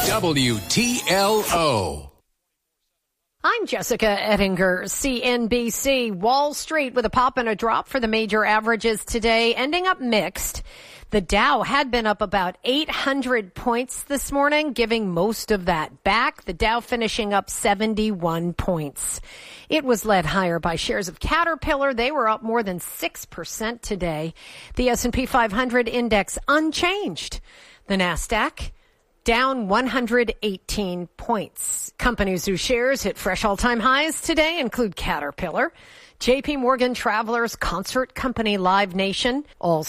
WTLO. I'm Jessica Ettinger, CNBC. Wall Street with a pop and a drop for the major averages today, ending up mixed. The Dow had been up about 800 points this morning, giving most of that back. The Dow finishing up 71 points. It was led higher by shares of Caterpillar. They were up more than 6% today. The S&P 500 index unchanged. The Nasdaq down 118 points. Companies whose shares hit fresh all-time highs today include Caterpillar, JP Morgan Travelers, Concert Company, Live Nation, all